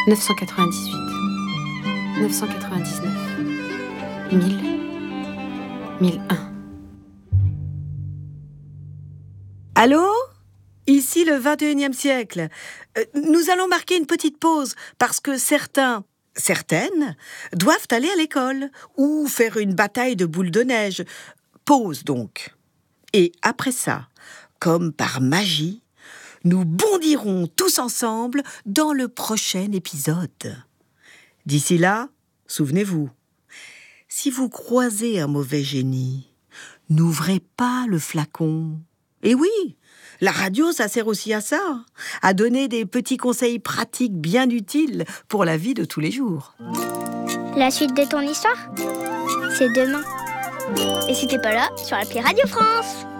998, 999, 1000, 1001. Allô ? Ici le 21e siècle. Nous allons marquer une petite pause parce que certaines, doivent aller à l'école ou faire une bataille de boules de neige. Pause donc. Et après ça, comme par magie, nous bondirons tous ensemble dans le prochain épisode. D'ici là, souvenez-vous, si vous croisez un mauvais génie, n'ouvrez pas le flacon. Et oui, la radio, ça sert aussi à ça, à donner des petits conseils pratiques bien utiles pour la vie de tous les jours. La suite de ton histoire, c'est demain. Et si t'es pas là, sur l'appli Radio France.